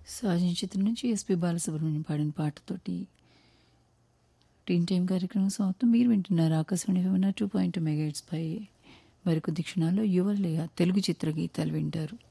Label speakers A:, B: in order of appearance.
A: సాజన్ చిత్రం నుంచి ఎస్పి బాలసుబ్రహ్మణ్యం పాడిన పాటతోటి టీన్ టైం కార్యక్రమం సమాప్తం. మీరు వింటున్నారు ఆకాశవాణి 2.2 మెగాహెర్ట్జ్ పై. మరికొద్ది క్షణాల్లో యువలయ తెలుగు చిత్ర గీతాలు వింటారు.